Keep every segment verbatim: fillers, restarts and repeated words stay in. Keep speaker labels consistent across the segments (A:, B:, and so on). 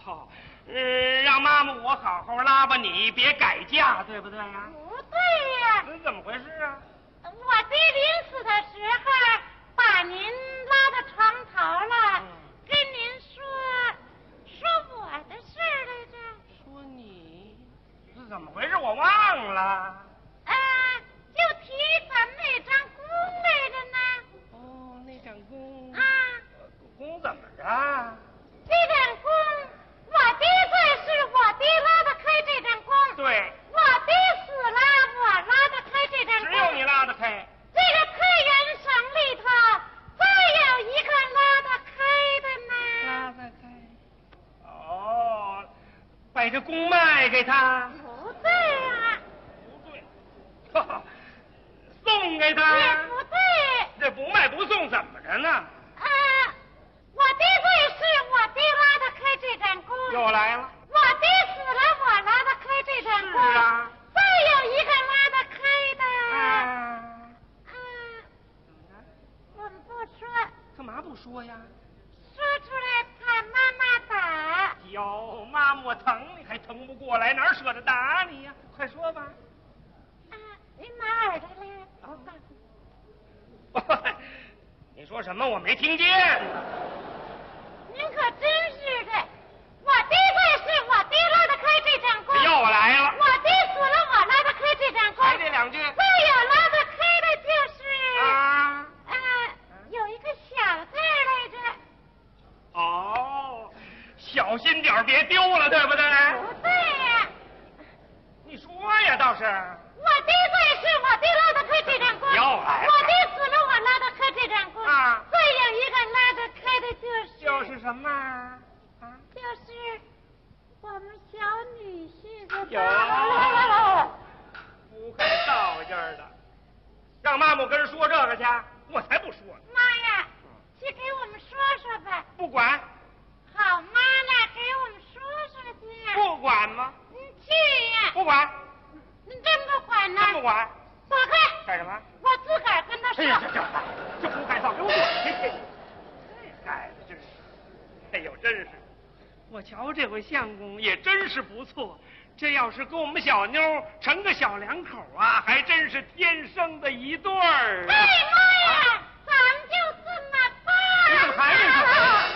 A: 好，嗯，让妈妈我好好拉吧你，别改嫁，对不对呀？
B: 不对呀。
A: 这怎么回事啊？
B: 我爹临死的时候把您拉到床头了，嗯、跟您说说我的事儿来着。
A: 说你？是怎么回事？我忘了。
B: 呃，就提咱们那张弓来着呢。
A: 哦，那张弓。
B: 啊。
A: 弓怎么着？
B: 这张弓，我爹在世，我爹拉得开这张弓。
A: 对。
B: 我爹死了，我拉得开这张弓。
A: 只有你拉得开。
B: 这个太原省里头，再有一个拉得开的呢。
A: 拉得开。哦，把这弓卖给他。
B: 不对啊。
A: 不对。哈哈，送给他。
B: 也不对。
A: 这不卖不送怎么着呢？
B: 啊，我爹在世，我爹拉得开这张弓。
A: 又来了。
B: 我爹死了，我拉得开这张弓。
A: 是啊。
B: 再有一个拉得开的。
A: 啊。
B: 嗯。怎么着？我们不说。
A: 干嘛不说呀？
B: 说出来怕妈妈打。
A: 哟，妈妈我疼你还疼不过来，哪舍得打你呀？快说吧。
B: 啊，您拿耳朵来。我告诉
A: 你。你说什么？我没听见。
B: 您可真是的，我爹在世，我爹拉得开这张弓。
A: 又来了。
B: 我爹死了，我拉得开这张弓。
A: 还这两句。
B: 再有拉得开的就是。
A: 啊。
B: 呃，有一个小字来着。
A: 哦，小心点别丢了，对不对？
B: 不对呀。
A: 你说呀，倒是。
B: 我爹在世，我爹拉得开这张弓。
A: 又来了。
B: 我爹死了，我拉得开这张弓。
A: 啊。
B: 再有一个拉得开的就是。
A: 就是什么？啊。
B: 就是我们小女婿的。
A: 有。不会道劲儿的，让妈妈跟人说这个去，我才不说呢。
B: 妈呀，去给我们说说吧。
A: 不管。
B: 好妈了，给我们说说去。
A: 不管吗？
B: 你去呀。
A: 不管。
B: 你真不管呢？
A: 真不管。
B: 躲开。
A: 干什么？
B: 我自个儿跟他说。
A: 哎呀，这这这胡改造，给我滚去！这改的真是，哎呦，真是，我瞧这回相公也真是不错。这要是跟我们小妞成个小两口啊，还真是天生的一对儿。
B: 哎妈呀，啊、咱们就这么办。
A: 你怎么还没说？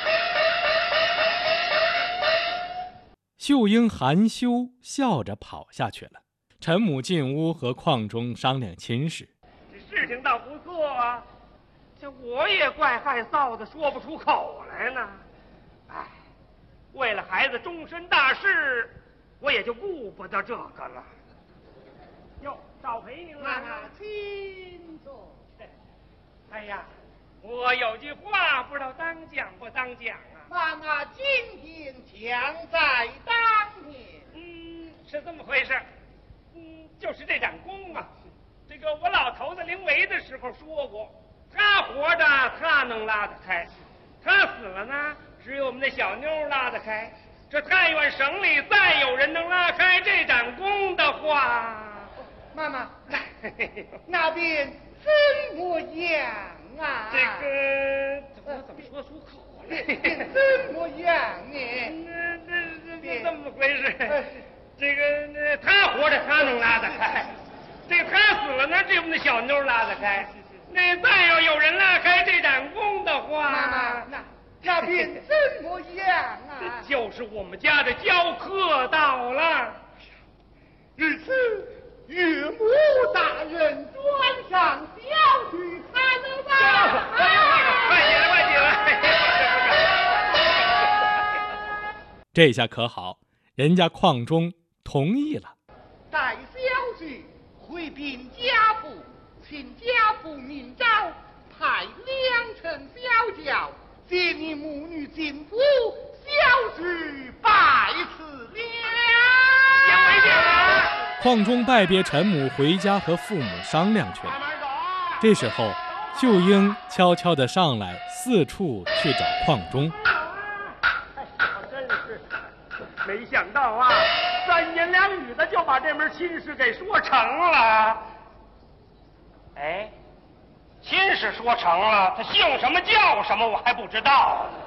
C: 秀英含羞笑着跑下去了。陈母进屋和邝中商量亲事。
A: 这事情倒不错啊，这我也怪害臊的，说不出口来呢。哎，为了孩子终身大事，我也就顾不得这个了。哟，少陪您了。
D: 请坐。
A: 哎呀，我有句话不知道当讲不当讲啊。
D: 妈妈今天将在当年。
A: 嗯，是这么回事。嗯，就是这盏弓啊，这个我老头子临危的时候说过，他活着他能拉得开，他死了呢，只有我们那小妞拉得开。这太原省里再有人能拉开这盏弓的话，
D: 妈妈，那边怎么样啊？
A: 这个我怎么说出口来？
D: 怎么样呢？
A: 那那这这么回事？这个那他活着他能拉得开，这个他死了呢，只有那小妞拉得开。那再要有人拉开这盏弓的话，
D: 妈妈，那那边怎么样啊？
A: 就是我们家的教课到了。
D: 日此岳母大人转上小婿才能吧？
A: 快起来，快起来！
C: 这下可好，人家邝中同意了。
D: 待小婿回禀家父，请家父明诏，派两乘小轿接你母女进府，小婿拜辞了。
A: 先回去了。
C: 邝中拜别陈母，回家和父母商量去了。这时候，秀英悄悄地上来，四处去找邝中。
A: 哎呀，真是没想到啊，三言两语的就把这门亲事给说成了。哎，亲事说成了，他姓什么叫什么我还不知道呢。